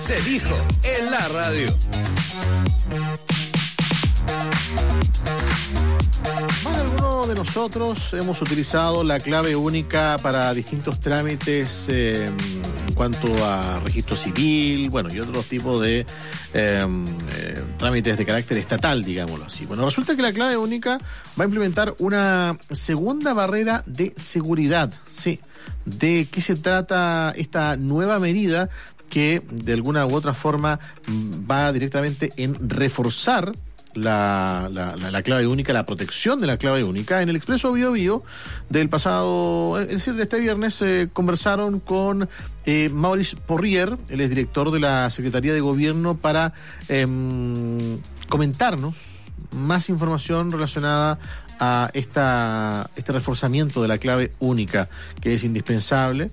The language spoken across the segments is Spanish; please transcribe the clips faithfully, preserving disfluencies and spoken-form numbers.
Se dijo en la radio. Más de alguno de nosotros hemos utilizado la clave única para distintos trámites eh, en cuanto a registro civil, bueno, y otros tipos de eh, eh, trámites de carácter estatal, digámoslo así. Bueno, resulta que la clave única va a implementar una segunda barrera de seguridad. Sí, ¿de qué se trata esta nueva medida que de alguna u otra forma va directamente en reforzar La, la, la, la clave única, la protección de la clave única? En el Expreso Bio Bio del pasado, es decir, de este viernes, eh, conversaron con eh, Maurice Porrier, él es director de la Secretaría de Gobierno, para eh, comentarnos más información relacionada a esta, este reforzamiento de la clave única, que es indispensable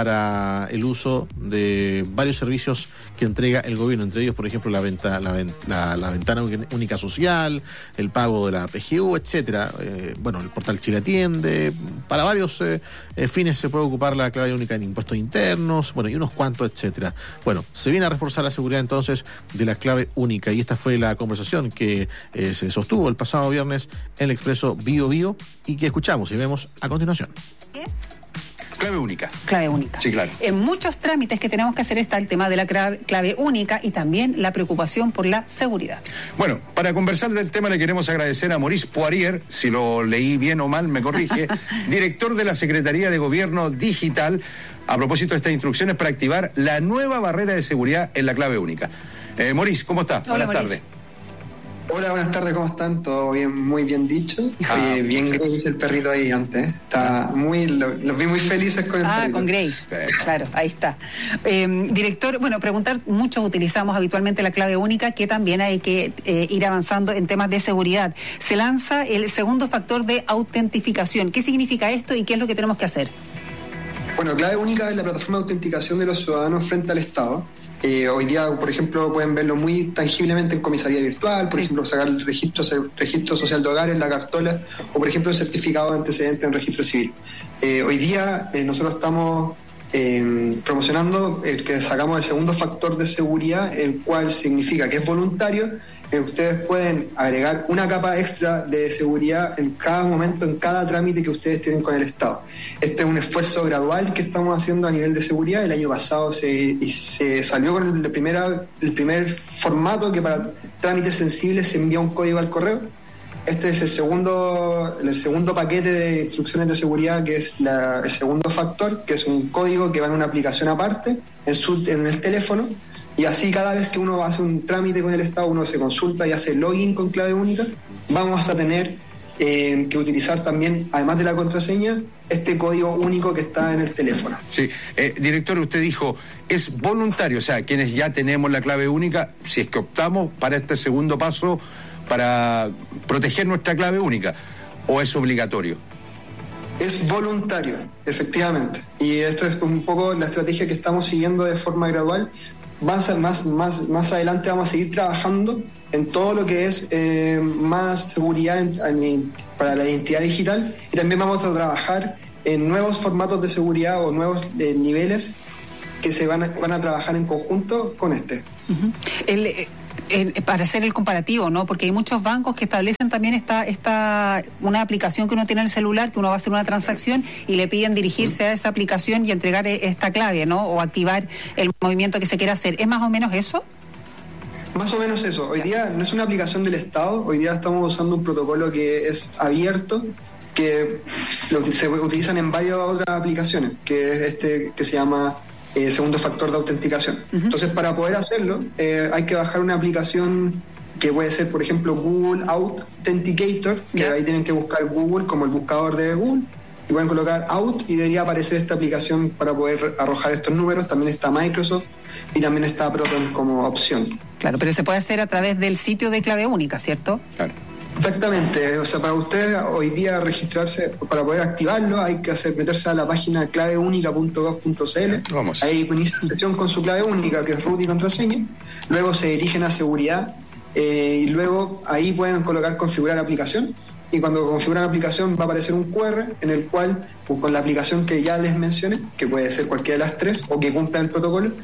para el uso de varios servicios que entrega el gobierno, entre ellos, por ejemplo, la venta, la, la, la ventana única social, el pago de la P G U, etcétera. Eh, bueno, el portal Chile Atiende, para varios eh, eh, fines se puede ocupar la clave única en impuestos internos, bueno, y unos cuantos, etcétera. Bueno, se viene a reforzar la seguridad entonces de la clave única, y esta fue la conversación que eh, se sostuvo el pasado viernes en el Expreso Bio Bio y que escuchamos y vemos a continuación. ¿Qué? Clave única. Clave única. Sí, claro. En muchos trámites que tenemos que hacer está el tema de la clave, clave única y también la preocupación por la seguridad. Bueno, para conversar del tema le queremos agradecer a Maurice Porrier, si lo leí bien o mal me corrige, director de la Secretaría de Gobierno Digital, a propósito de estas instrucciones para activar la nueva barrera de seguridad en la clave única. Eh, Maurice, ¿cómo está? Hola, Buenas Maurice. tardes. Hola, buenas tardes, ¿cómo están? Todo bien, muy bien dicho. Ah. Eh, bien Grace el perrito ahí antes. Está muy, lo- los vi muy felices con el Ah, perrito. con Grace. Perfecto. Claro, ahí está. Eh, director, bueno, preguntar, muchos utilizamos habitualmente la clave única, que también hay que eh, ir avanzando en temas de seguridad. Se lanza el segundo factor de autentificación. ¿Qué significa esto y qué es lo que tenemos que hacer? Bueno, Clave Única es la plataforma de autenticación de los ciudadanos frente al Estado. Eh, hoy día, por ejemplo, pueden verlo muy tangiblemente en comisaría virtual, por Sí. ejemplo, sacar el registro, registro social de hogares, la cartola, o por ejemplo, el certificado de antecedentes en registro civil. Eh, hoy día eh, nosotros estamos eh, promocionando el que sacamos el segundo factor de seguridad, el cual significa que es voluntario. Eh, ustedes pueden agregar una capa extra de seguridad en cada momento, en cada trámite que ustedes tienen con el Estado. Este es un esfuerzo gradual que estamos haciendo a nivel de seguridad. El año pasado se, y se salió con el, primera, el primer formato que para trámites sensibles se envía un código al correo. Este es el segundo, el segundo paquete de instrucciones de seguridad, que es la, el segundo factor, que es un código que va en una aplicación aparte, en, su, en el teléfono. Y así cada vez que uno hace un trámite con el Estado, uno se consulta y hace login con clave única, vamos a tener eh, que utilizar también, además de la contraseña, este código único que está en el teléfono. Sí, eh, director, usted dijo, es voluntario, o sea, quienes ya tenemos la clave única, si es que optamos para este segundo paso, para proteger nuestra clave única, ¿o es obligatorio? Es voluntario, efectivamente. Y esto es un poco la estrategia que estamos siguiendo de forma gradual. Más, más, más, más adelante vamos a seguir trabajando en todo lo que es eh, más seguridad en, en, para la identidad digital, y también vamos a trabajar en nuevos formatos de seguridad o nuevos eh, niveles que se van a, van a trabajar en conjunto con este. Uh-huh. El, eh, el, para hacer el comparativo, ¿no? Porque hay muchos bancos que establecen también esta, esta una aplicación que uno tiene en el celular, que uno va a hacer una transacción y le piden dirigirse a esa aplicación y entregar esta clave, ¿no? O activar el movimiento que se quiera hacer. ¿Es más o menos eso? Más o menos eso. Hoy día no es una aplicación del Estado, hoy día estamos usando un protocolo que es abierto, que lo, se utilizan en varias otras aplicaciones, que es este que se llama eh, segundo factor de autenticación. Uh-huh. Entonces, para poder hacerlo, eh, hay que bajar una aplicación que puede ser, por ejemplo, Google Authenticator, que yeah. ahí tienen que buscar Google como el buscador de Google, y pueden colocar Out y debería aparecer esta aplicación para poder arrojar estos números. También está Microsoft y también está Proton como opción. Claro, pero se puede hacer a través del sitio de clave única, ¿cierto? Claro. Exactamente, o sea, para ustedes hoy día registrarse, para poder activarlo, hay que hacer meterse a la página clave única punto gov punto c l. Vamos. Ahí inician sesión con su clave única, que es root y contraseña. Luego se dirigen a seguridad eh, y luego ahí pueden colocar configurar aplicación. Y cuando configuran la aplicación va a aparecer un cu erre en el cual, pues, con la aplicación que ya les mencioné, que puede ser cualquiera de las tres o que cumpla el protocolo,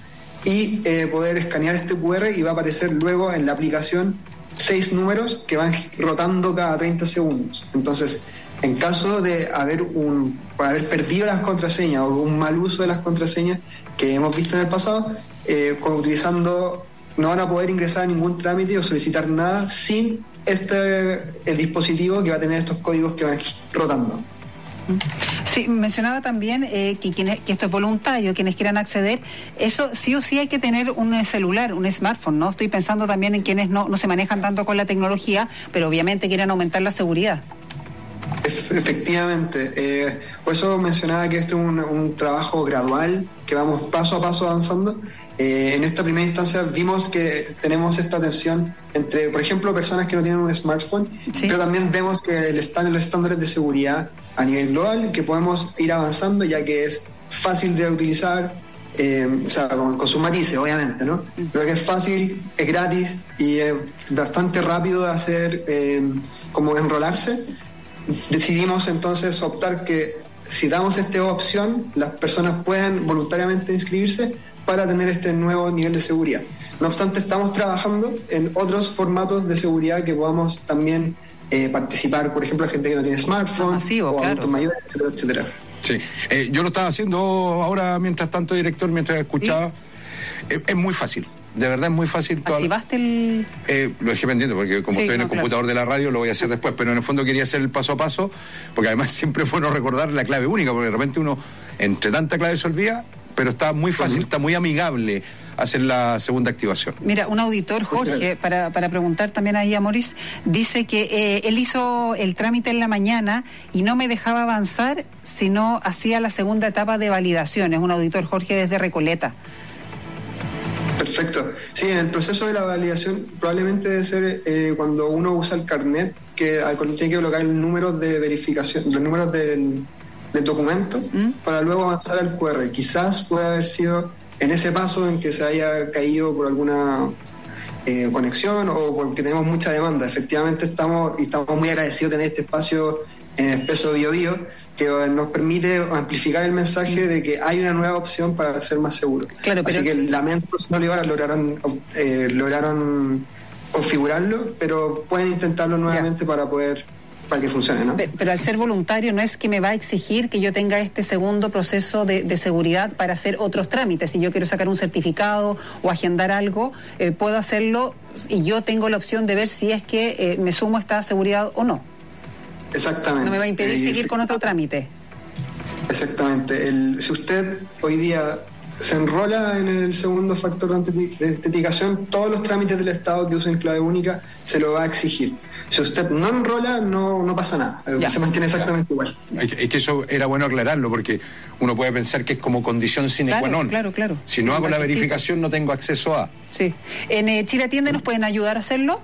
y eh, poder escanear este cu erre y va a aparecer luego en la aplicación seis números que van rotando cada treinta segundos. Entonces, en caso de haber un haber perdido las contraseñas o un mal uso de las contraseñas que hemos visto en el pasado, eh, con, utilizando no van a poder ingresar a ningún trámite o solicitar nada sin este el dispositivo que va a tener estos códigos que van rotando. Sí, mencionaba también eh, que, quienes, que esto es voluntario, quienes quieran acceder, eso sí o sí hay que tener un celular, un smartphone, ¿no? Estoy pensando también en quienes no, no se manejan tanto con la tecnología, pero obviamente quieren aumentar la seguridad. Efectivamente, eh, por eso mencionaba que esto es un, un trabajo gradual, que vamos paso a paso avanzando. Eh, en esta primera instancia vimos que tenemos esta tensión entre, por ejemplo, personas que no tienen un smartphone, ¿sí? Pero también vemos que están los estándares de seguridad a nivel global, que podemos ir avanzando ya que es fácil de utilizar, eh, o sea, con, con sus matices, obviamente, ¿no? Pero que es fácil, es gratis y es bastante rápido de hacer, eh, como enrolarse. Decidimos entonces optar que si damos esta opción, las personas puedan voluntariamente inscribirse para tener este nuevo nivel de seguridad. No obstante, estamos trabajando en otros formatos de seguridad que podamos también eh, participar, por ejemplo, la gente que no tiene smartphone, masivo, o claro. adultos mayores, etcétera, etcétera. Sí, eh, yo lo estaba haciendo ahora mientras tanto, director, mientras escuchaba. ¿Sí? Eh, es muy fácil, de verdad es muy fácil. ¿Activaste el...? Eh, lo dejé pendiente porque como sí, estoy en no, el computador claro. de la radio lo voy a hacer después, pero en el fondo quería hacer el paso a paso, porque además siempre es bueno recordar la clave única, porque de repente uno entre tanta clave se olvida, pero está muy fácil, uh-huh. está muy amigable hacer la segunda activación. Mira, un auditor, Jorge, para, para preguntar también ahí a Maurice, dice que eh, él hizo el trámite en la mañana y no me dejaba avanzar, sino hacía la segunda etapa de validación. Es un auditor, Jorge, desde Recoleta. Perfecto. Sí, en el proceso de la validación probablemente debe ser eh, cuando uno usa el carnet, que tiene que colocar el número de verificación, los números del, del documento, ¿Mm? para luego avanzar al cu erre. Quizás pueda haber sido en ese paso en que se haya caído por alguna eh, conexión o porque tenemos mucha demanda. Efectivamente estamos y estamos muy agradecidos de tener este espacio en Expreso Bio Bio, que nos permite amplificar el mensaje de que hay una nueva opción para ser más seguro. Claro, pero... Así que lamento si no lograron, eh, lograron configurarlo, pero pueden intentarlo nuevamente ya. para poder para que funcione, ¿no? Pero, pero al ser voluntario no es que me va a exigir que yo tenga este segundo proceso de, de seguridad para hacer otros trámites. Si yo quiero sacar un certificado o agendar algo, eh, puedo hacerlo y yo tengo la opción de ver si es que eh, me sumo a esta seguridad o no. Exactamente. No me va a impedir eh, seguir con otro trámite. Exactamente. El, si usted hoy día se enrola en el segundo factor de autenticación, todos los trámites del Estado que usen clave única se lo va a exigir. Si usted no enrola, no, no pasa nada. Ya. Se mantiene exactamente ya. igual. Es que eso era bueno aclararlo, porque uno puede pensar que es como condición sine claro, qua non. Claro, claro. Si sí, no hago la verificación, no tengo acceso a... Sí. ¿En eh, Chile Atiende nos pueden ayudar a hacerlo?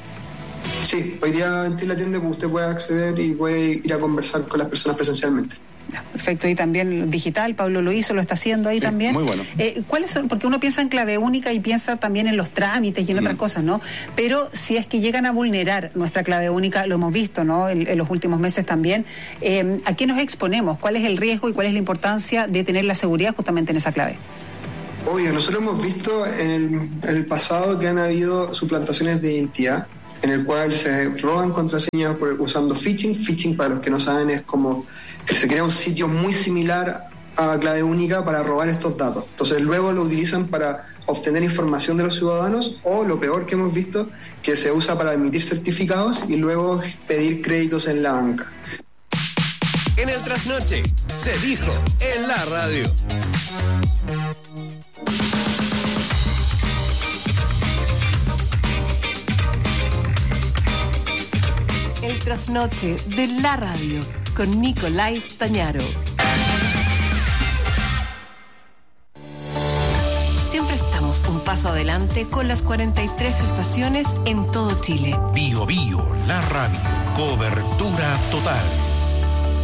Sí, hoy día en Chile Atiende usted puede acceder y puede ir a conversar con las personas presencialmente. Perfecto, y también digital, Pablo lo hizo, lo está haciendo ahí sí, también. Muy bueno. Eh, ¿Cuáles son? Porque uno piensa en clave única y piensa también en los trámites y en mm. otras cosas, ¿no? Pero si es que llegan a vulnerar nuestra clave única, lo hemos visto, ¿no? En, en los últimos meses también, eh, ¿a qué nos exponemos? ¿Cuál es el riesgo y cuál es la importancia de tener la seguridad justamente en esa clave? Obvio, nosotros hemos visto en el, en el pasado que han habido suplantaciones de identidad, en el cual se roban contraseñas por, usando phishing. Phishing, para los que no saben, es como que se crea un sitio muy similar a clave única para robar estos datos. Entonces luego lo utilizan para obtener información de los ciudadanos, o lo peor que hemos visto, que se usa para emitir certificados y luego pedir créditos en la banca. En el trasnoche se dijo en la radio. El trasnoche de la radio con Nicolás Tañaro. Siempre estamos un paso adelante con las cuarenta y tres estaciones en todo Chile. Bio Bio, la radio, cobertura total.